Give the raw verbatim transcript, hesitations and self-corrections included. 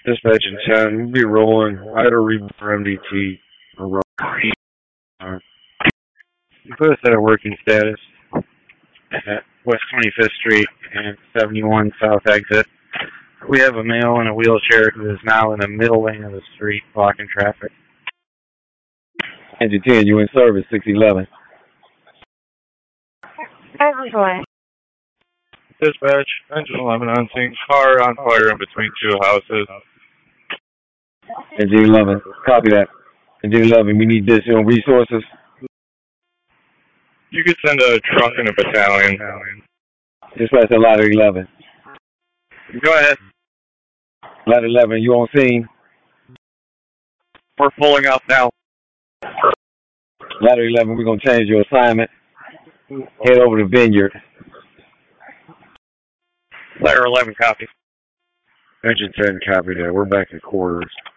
Dispatch in ten, we'll be rolling Idle Reaper M D T. Or uh, you put us at a working status at West twenty-fifth Street and seventy-one South Exit. We have a male in a wheelchair who is now in the middle lane of the street blocking traffic. Engine ten, you in service, six eleven. Dispatch, engine eleven on scene, car on fire in between two houses. Engine eleven, copy that. Engine eleven, we need additional resources. You could send a truck and a battalion. Dispatch to ladder eleven. Go ahead. Ladder eleven, you on scene? We're pulling up now. Ladder eleven, we're going to change your assignment. Head over to Vineyard. Ladder eleven, copy. Engine ten, copy that. We're back in quarters.